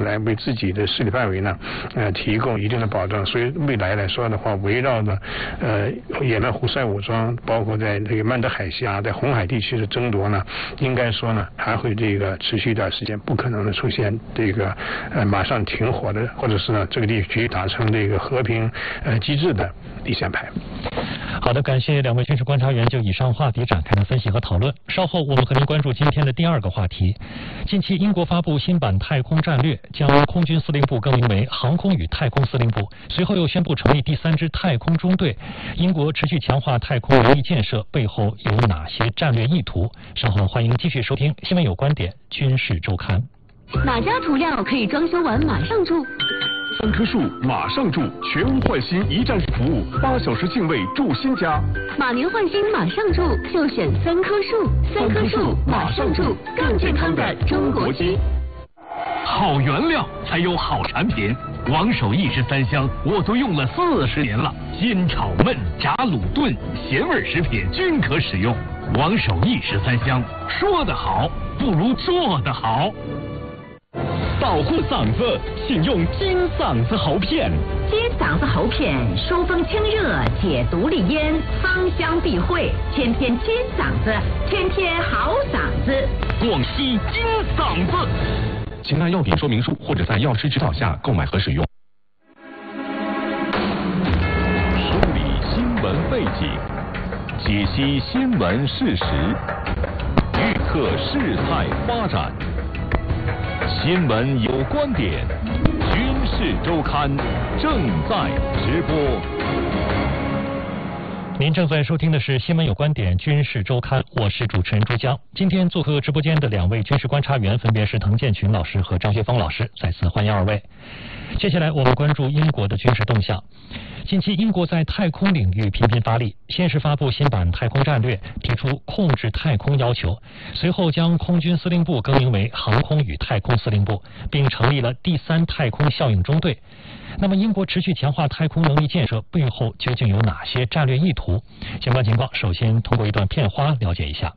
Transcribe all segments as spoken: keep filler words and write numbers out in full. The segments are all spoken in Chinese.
来为自己的势力范围呢，呃，提供一定的保障。所以未来来说的话，围绕着呃也门胡塞武装，包括在这个曼德海峡、在红海地区的争夺呢，应该说呢还会这个持续一段时间，不可能的出现这个呃马上停火的，或者是呢这个地区达成这个和平呃机制的第三派。 好的，感谢两位军事观察员就以上话题展开的分析和讨论。稍后我们和您关注今天的第二个话题。近期英国发布新版太空战略，将空军司令部更名为航空与太空司令部，随后又宣布成立第三支太空中队。英国持续强化太空能力建设，背后有哪些战略意图？稍后欢迎继续收听《新闻有观点·军事周刊》。 哪家涂料可以装修完马上住？ 三棵树马上住，全屋换新一站式服务，八小时净位住新家。 马年换新马上住，就选三棵树。三棵树马上住，更健康的中国鸡。 好原料才有好产品，王守义十三香我都用了四十年了，煎炒焖炸卤炖咸味食品均可使用。王守义十三香，说得好不如做得好。保护嗓子，请用金嗓子喉片。 金嗓子喉片，疏风清热，解毒利咽，芳香避秽，天天金嗓子，天天好嗓子。 广西金嗓子。 请按药品说明书或者在药师指导下购买和使用。梳理新闻背景，解析新闻事实，预测事态发展。新闻有观点，军事周刊正在直播。 您正在收听的是《新闻有观点·军事周刊》，我是主持人朱江。今天做客直播间的两位军事观察员分别是滕建群老师和张学峰老师，再次欢迎二位。接下来我们关注英国的军事动向。近期英国在太空领域频频发力，先是发布新版太空战略，提出控制太空要求，随后将空军司令部更名为航空与太空司令部，并成立了第三太空效应中队。那么英国持续强化太空能力建设背后究竟有哪些战略意图？相关情况首先通过一段片花了解一下。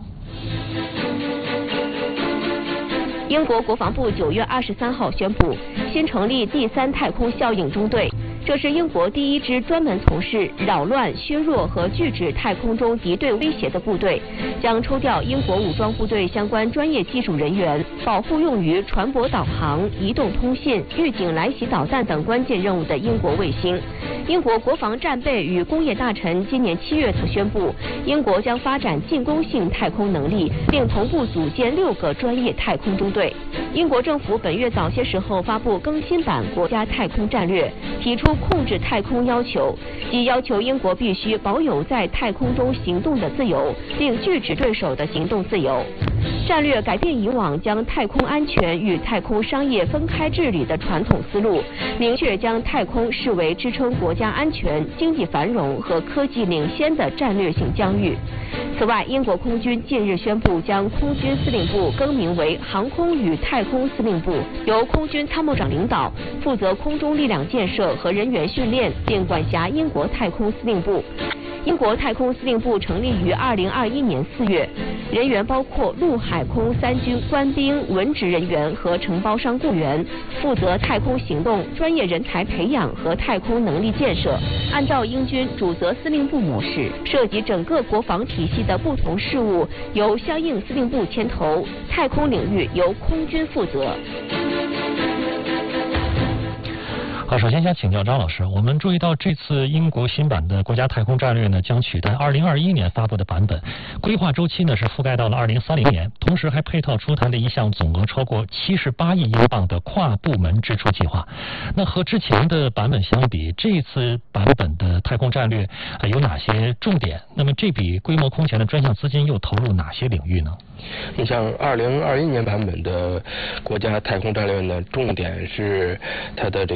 英国国防部九月二十三号宣布，新成立第三太空效应中队。这是英国第一支专门从事扰乱、削弱和拒止太空中敌对威胁的部队，将抽调英国武装部队相关专业技术人员，保护用于船舶导航、移动通信、预警来袭导弹等关键任务的英国卫星。英国国防战备与工业大臣今年七月曾宣布，英国将发展进攻性太空能力，并同步组建六个专业太空中队。英国政府本月早些时候发布更新版国家太空战略，提出控制太空要求，即要求英国必须保有在太空中行动的自由，并拒止对手的行动自由。战略改变以往将太空安全与太空商业分开治理的传统思路，明确将太空视为支撑国家安全、经济繁荣和科技领先的战略性疆域。此外，英国空军近日宣布将空军司令部更名为航空与太空司令部，由空军参谋长领导，负责空中力量建设和人员训练，并管辖英国太空司令部。英国太空司令部成立于二零二一年四月，人员包括陆海空三军官兵、文职人员和承包商雇员，负责太空行动、专业人才培养和太空能力建设。按照英军主责司令部模式，涉及整个国防体系的不同事务由相应司令部牵头，太空领域由空军负责。 好，首先想请教张老师，我们注意到这次英国新版的国家太空战略呢，将取代二零二一年发布的版本，规划周期呢是覆盖到了二零三零年，同时还配套出台了一项总额超过七十八亿英镑的跨部门支出计划。那和之前的版本相比，这次版本的太空战略呃有哪些重点？那么这笔规模空前的专项资金又投入哪些领域呢？ 你像二零二一年版本的国家太空战略呢，重点是它的这个红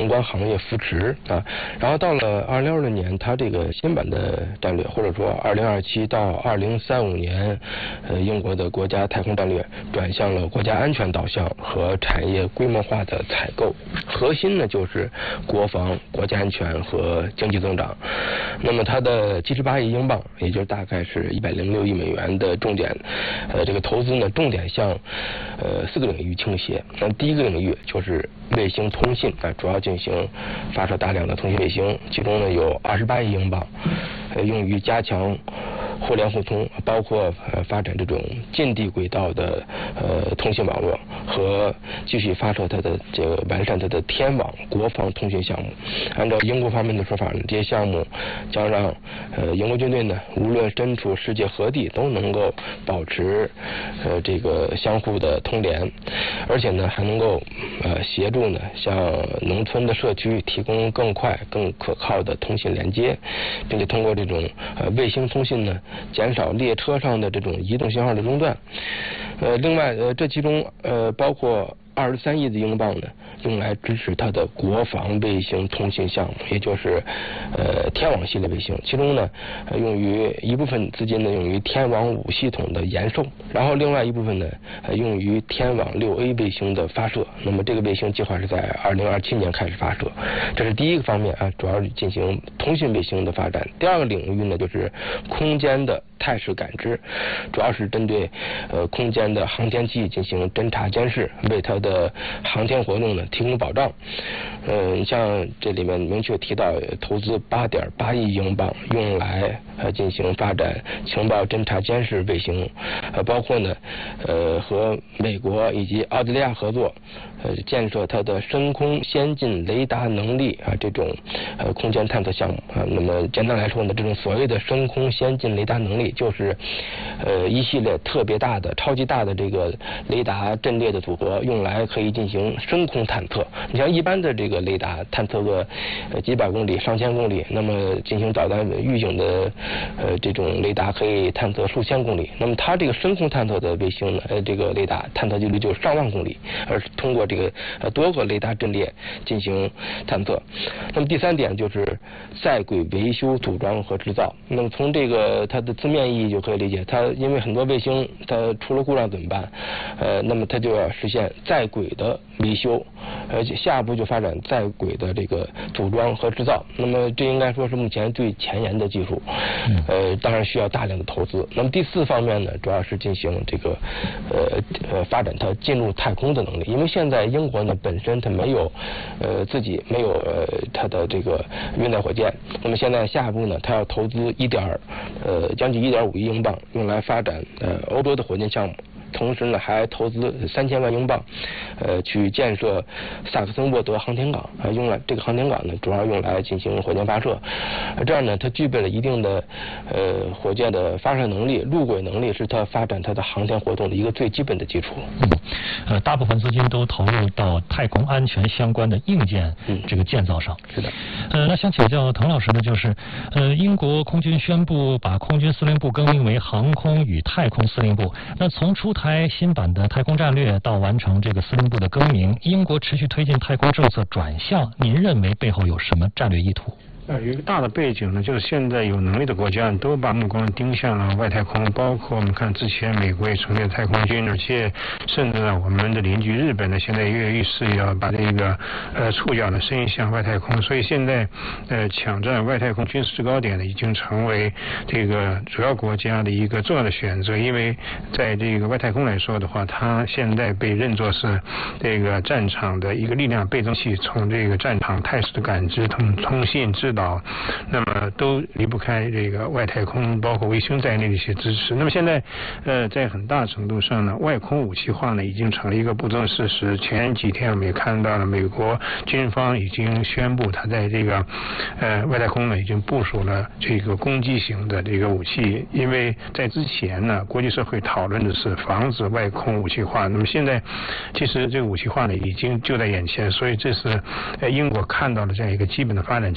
相关行业扶持啊。然后到了二零二六年，它这个新版的战略，或者说二零二七到二零三五年，呃，英国的国家太空战略转向了国家安全导向和产业规模化的采购，核心呢就是国防、国家安全和经济增长。那么它的七十八亿英镑，也就是大概是一百零六亿美元的重点，呃，这个投资呢，重点向呃四个领域倾斜。那第一个领域就是卫星通信啊，主要进行发射大量的通信卫星，其中呢有二十八亿英镑，呃，用于加强互联互通，包括呃发展这种近地轨道的呃通信网络和继续发射它的这个完善它的天网国防通讯项目。按照英国方面的说法呢，这些项目将让呃英国军队呢，无论身处世界何地，都能够保持呃这个相互的通联，而且呢还能够呃协助呢向农村的社区提供更快、更可靠的通信连接，并且通过这种呃卫星通信呢，减少列车上的这种移动信号的中断。呃，另外呃这其中呃包括二十三亿的英镑呢，用来支持它的国防卫星通信项目，也就是呃天网系列卫星。其中呢，呃、用于一部分资金呢用于天网五系统的延寿，然后另外一部分呢，呃、用于天网六 A 卫星的发射。那么这个卫星计划是在二零二七年开始发射，这是第一个方面啊，主要是进行通信卫星的发展。第二个领域呢，就是空间的态势感知，主要是针对呃空间的航天器进行侦察监视，为它的航天活动呢提供保障。嗯、呃，像这里面明确提到投资八点八亿英镑，用来呃进行发展情报侦察监视卫星，呃，包括呢呃和美国以及澳大利亚合作，呃建设它的深空先进雷达能力啊这种呃空间探测项目啊。那么简单来说呢，这种所谓的深空先进雷达能力，就是呃一系列特别大的、超级大的这个雷达阵列的组合，用来可以进行深空探测。你像一般的这个雷达探测个呃几百公里、上千公里，那么进行导弹预警的呃这种雷达可以探测数千公里。那么它这个深空探测的卫星呢，呃这个雷达探测距离就上万公里，而是通过这个呃多个雷达阵列进行探测。那么第三点就是在轨维修、组装和制造。那么从这个它的字面意义就可以理解，它因为很多卫星它出了故障怎么办？呃，那么它就要实现在轨的维修，而且下一步就发展在轨的这个组装和制造。那么这应该说是目前最前沿的技术，呃，当然需要大量的投资。那么第四方面呢，主要是进行这个呃呃发展它进入太空的能力，因为现在英国呢本身它没有呃自己没有呃它的这个运载火箭，那么现在下一步呢，它要投资一点呃将近一点五亿英镑，用来发展呃欧洲的火箭项目。同时呢，还投资三千万英镑，呃，去建设萨克森沃德航天港，啊，用来这个航天港呢，主要用来进行火箭发射。这样呢，它具备了一定的呃火箭的发射能力、路轨能力，是它发展它的航天活动的一个最基本的基础。 嗯，呃，大部分资金都投入到太空安全相关的硬件这个建造上。 是的。 呃，那想请教滕老师的就是，呃，英国空军宣布把空军司令部更名为航空与太空司令部。那从出台新版的太空战略到完成这个司令部的更名，英国持续推进太空政策转向，您认为背后有什么战略意图？ 呃，有一个大的背景呢，就是现在有能力的国家都把目光盯向了外太空，包括我们看之前美国也成立了太空军，而且甚至呢，我们的邻居日本呢，现在跃跃欲试要把这个呃触角呢伸向外太空，所以现在呃抢占外太空军事制高点呢，已经成为这个主要国家的一个重要的选择，因为在这个外太空来说的话，它现在被认作是这个战场的一个力量倍增器，从这个战场态势的感知、通通信制导，那么都离不开这个外太空，包括卫星在内的一些支持。那么现在，呃，在很大程度上呢，外空武器化呢已经成了一个不争的事实。前几天我们也看到了，美国军方已经宣布，它在这个呃外太空呢已经部署了这个攻击型的这个武器。因为在之前呢，国际社会讨论的是防止外空武器化，那么现在其实这个武器化呢已经就在眼前，所以这是呃英国看到了这样一个基本的发展趋势，也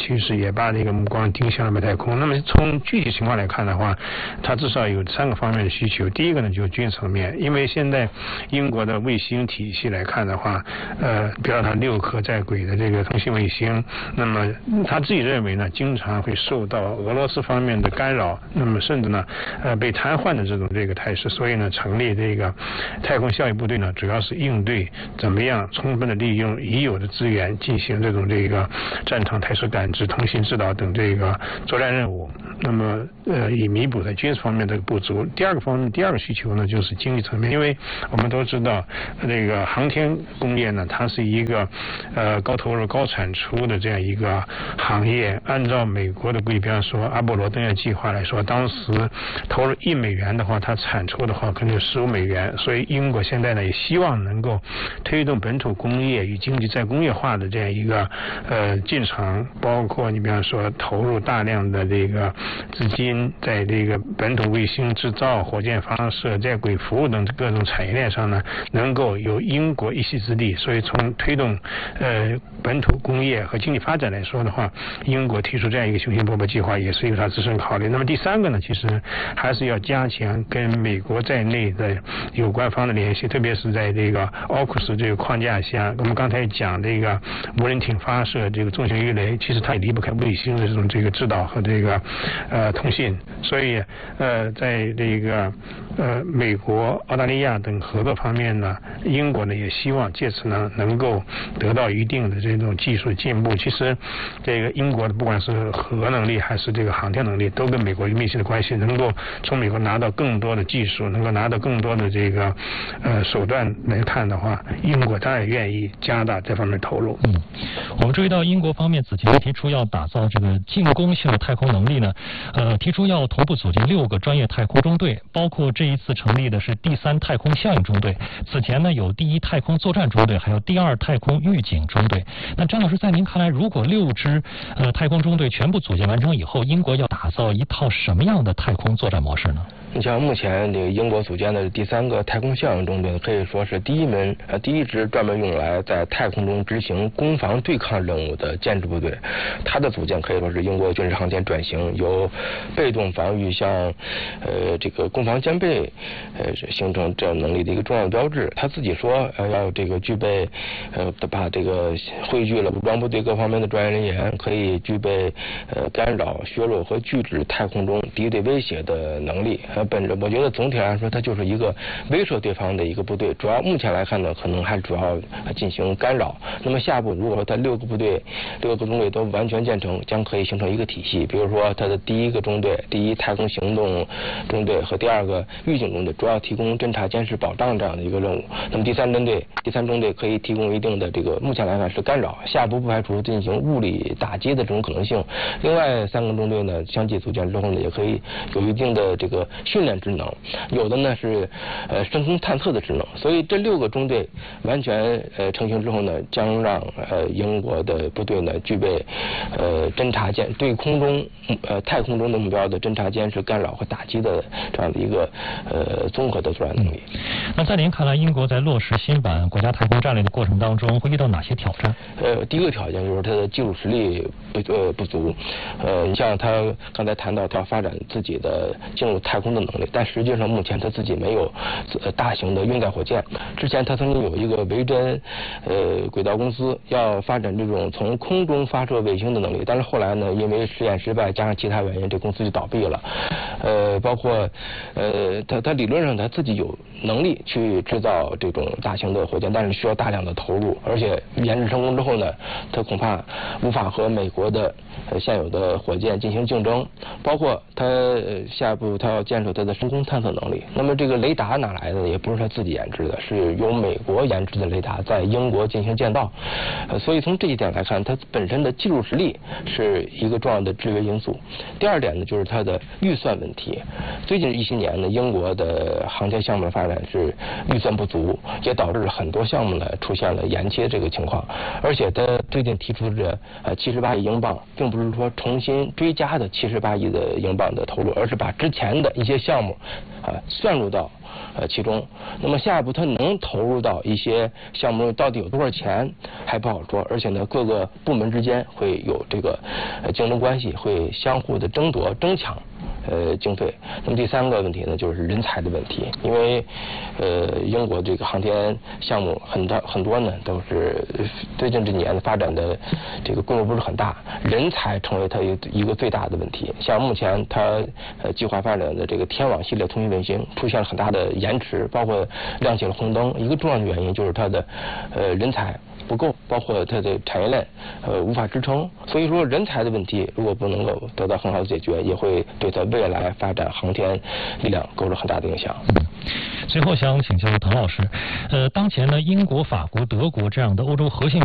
也把这个目光盯向了外太空。那么从具体情况来看的话，它至少有三个方面的需求。第一个呢，就是军事层面，因为现在英国的卫星体系来看的话，呃，比如它六颗在轨的这个通信卫星，那么他自己认为呢，经常会受到俄罗斯方面的干扰，那么甚至呢，呃，被瘫痪的这种这个态势。所以呢，成立这个太空效益部队呢，主要是应对怎么样充分的利用已有的资源进行这种这个战场态势感知、通信指导等这个作战任务。那么呃，以弥补在军事方面的不足。第二个方面，第二个需求呢，就是经济层面，因为我们都知道，这个航天工业呢，它是一个呃高投入、高产出的这样一个行业。按照美国的规划，比方说阿波罗登月计划来说，当时投入一美元的话，它产出的话可能有十五美元。所以英国现在呢，也希望能够推动本土工业与经济再工业化的这样一个呃进程，包括你比方说投入大量的这个资金在这个本土卫星制造、火箭发射、在轨服务等各种产业链上呢，能够有英国一席之地。所以从推动呃本土工业和经济发展来说的话，英国提出这样一个雄心勃勃计划，也是有它自身考虑。那么第三个呢，其实还是要加强跟美国在内的有关方的联系，特别是在这个奥库斯这个框架下，我们刚才讲这个无人艇发射、这个重型鱼雷，其实它也离不开卫星的这种这个指导和这个呃通信。所以呃，在这个呃美国、澳大利亚等合作方面呢，英国呢也希望借此呢能够得到一定的这种技术进步。其实这个英国的不管是核能力还是这个航天能力，都跟美国有密切的关系，能够从美国拿到更多的技术，能够拿到更多的这个呃手段来看的话，英国当然也愿意加大这方面投入。 嗯，我们注意到英国方面此前提出要打造这个进攻性的太空能力呢，呃，提出要同步组建六个专业太空中队，包括这一次成立的是第三太空效应中队。此前呢有第一太空作战中队，还有第二太空预警中队。那张老师，在您看来，如果六支呃太空中队全部组建完成以后，英国要打造一套什么样的太空作战模式呢？ 你像目前这个英国组建的第三个太空效应中队，可以说是第一门呃第一支专门用来在太空中执行攻防对抗任务的建制部队。它的组建可以说是英国军事航天转型由被动防御向呃这个攻防兼备呃形成这样能力的一个重要的标志。他自己说呃要这个具备呃把这个汇聚了武装部队各方面的专业人员，可以具备呃干扰、削弱和拒止太空中敌对威胁的能力。呃，本着我觉得总体来说，它就是一个威慑对方的一个部队。主要目前来看呢，可能还主要进行干扰。那么下一步，如果说它六个部队、六个中队都完全建成，将可以形成一个体系。比如说，它的第一个中队、第一太空行动中队和第二个预警中队，主要提供侦察、监视、保障这样的一个任务。那么第三中队、第三中队可以提供一定的这个，目前来看是干扰，下一步不排除进行物理打击的这种可能性。另外三个中队呢，相继组建之后呢，也可以有一定的这个训练职能，有的呢是呃升空探测的职能。所以这六个中队完全呃成型之后呢，将让呃英国的部队呢具备呃侦察监对空中呃太空中的目标的侦察监视、干扰和打击的这样的一个呃综合的作战能力。 那在您看来，英国在落实新版国家太空战略的过程当中，会遇到哪些挑战？ 呃，第一个挑战就是它的技术实力不呃不足。呃，你像他刚才谈到他要发展自己的进入太空的能力，但实际上目前他自己没有呃大型的运载火箭。之前他曾经有一个维珍呃轨道公司要发展这种从空中发射卫星的能力，但是后来呢，因为实验失败加上其他原因，这公司就倒闭了。呃，包括呃他他理论上他自己有能力去制造这种大型的火箭，但是需要大量的投入，而且研制成功之后呢，他恐怕无法和美国的呃现有的火箭进行竞争。包括他呃下一步他要建设他的升空探测能力。那么这个雷达哪来的？也不是他自己研制的，是由美国研制的雷达在英国进行建造。呃，所以从这一点来看，它本身的技术实力是一个重要的制约因素。第二点呢，就是它的预算问题。最近一些年呢，英国的航天项目发展是预算不足，也导致很多项目呢出现了延期这个情况。而且他最近提出这呃七十八亿英镑，并不是说重新追加的七十八亿的英镑的投入，而是把之前的一些些项目啊算入到呃其中。那么下一步它能投入到一些项目中到底有多少钱还不好说，而且呢各个部门之间会有这个呃竞争关系，会相互的争夺争抢呃经费。那么第三个问题呢就是人才的问题，因为呃英国这个航天项目很大很多呢都是最近这几年发展的这个规模不是很大，人才成为它一一个最大的问题。像目前它呃计划发展的这个天网系列通讯卫星出现了很大的延迟，包括亮起了红灯，一个重要的原因就是它的呃人才不够，包括它的产业链呃无法支撑。所以说人才的问题如果不能够得到很好的解决，也会对它未来发展航天力量构成很大的影响。 最后想请教唐老师，呃，当前呢，英国、法国、德国这样的欧洲核心